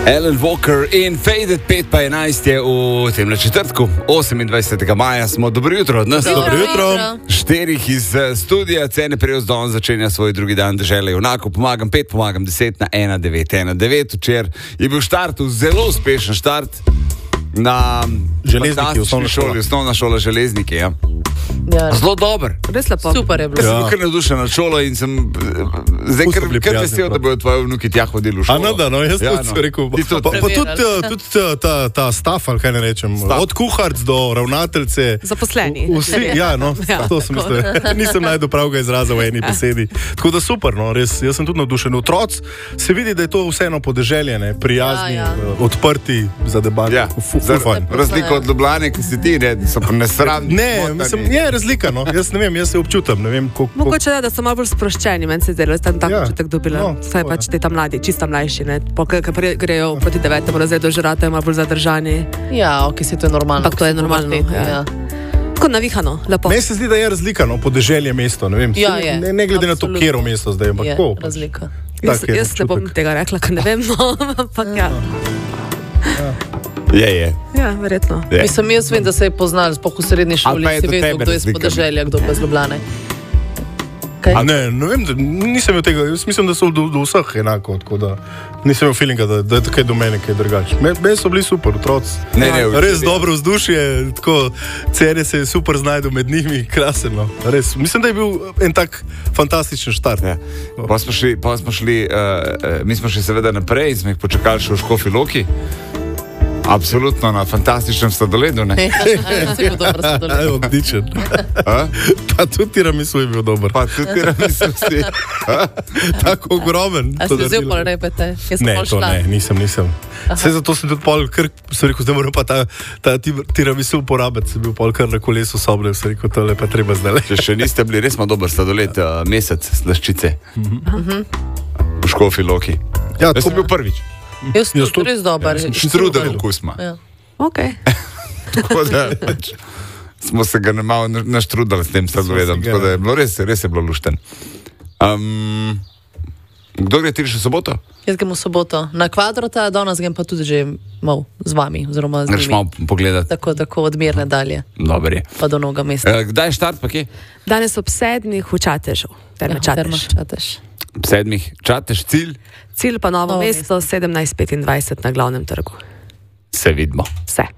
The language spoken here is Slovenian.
Alan Walker in Faded 5:11 je v tem četrtku, 28. maja smo. Dobro jutro od nas. Dobro jutro. Štirih iz studija Cene Prejozdon začenja svoj drugi dan dežele junakov. Pomagam 5, pomagam 10 na 1919. Včeraj je bil štart, zelo uspešen štart na Železniki, osnovna šola Železniki, ja. Ja, Zelo dober. res lepo. Super je bilo. Jaz sem kar navdušen nad šolo in sem zdaj kar vesel, da bodo tvoji vnuki tja hodili v šolo. Jaz sem rekel. Pa tudi ta staff, ali kaj ne rečem, od kuharc do ravnateljce. Zaposleni. Vsi, to sem mislil. Nisem najdel pravega izraza v eni besedi. Tako da super, res, jaz sem tudi navdušen. Otroci se vidi, da je to vseeno podeželje, prijazni, odprti za debato. Ja, razliko od Ljubljane, ki si ti, da so pa nesramni. Ne, mislim, je razlika, jaz ne vem, jaz se občutam, ne vem, koliko. Mogoče da so malo bolj sproščeni, meni se zdelo, da sem tako občutek dobila. Saj pač ti tam mladi, čisto mlajši, grejo proti 9. razredu, že ratajo malo bolj zadržani. Ja, ok, si to je normalno. Ampak to je normalno, ja. Tako navihano, lepo. Meni se zdi, da je razlika, podeželje mesto, ne vem. Ja, je. Ne glede na to, kjero mesto zdaj, ampak je ko. Razlika. Jaz ne bom tega rekla, ker ne vem, ampak ja. Je. Ja, verjetno. Mislim, jaz vem, da se je poznal, sploh v srednji šoli, si vedel, kdo je iz podeželja, kdo pa iz Ljubljane. Ne vem, nisem imel tega, jaz mislim, da so do vseh enako, tako da nisem imel feelinga, da je tukaj do mene kaj drugače. Meni so bili super otroci. Res dobro vzdušje, tako Cene se je super znajdel med njimi, krasno. Res, mislim, da je bil en tak fantastičen štart. Ja. Mi smo šli seveda naprej in smo jih počakali še v Škofji Loki. Absolutno na fantastičnem sladoledu, ne? Si bil dober sladoled. Odličen. Pa tudi tiramisu je bil dober. Tako ogromen. A si vzel pol repete? Ne, to ne, nisem. Vse zato sem tudi pol, ker sem rekel, zdaj moram pa ta tiramisu uporabiti. Sem bil pol kar na kolesu soble, sem rekel, tole pa treba zdaj. Še niste bili, res ima dober sladoled, mesec slaščice. V Škofji Loki. Ja, to bil prvič. Jaz tudi res dober. Štrudel okus ima. Ok. Tako da smo se ga malo naštrudali s tem sladoledom. Tako da je bilo res je bilo lušten. Kdo gre ti še soboto? Jaz grem v soboto na Kvadrota, danes grem pa tudi že mal z vami, oziroma z njimi. Greš malo pogledati. Tako od Mirne dalje. Dobre. Pa do Novega mesta. Kdaj je štart pa kje? Danes ob 7 v Čatežu. Terme Čatež. Ob 7 Čatež, cilj? Cilj pa Novo mesto, 17:25 na Glavnem trgu. Se vidimo. Vse.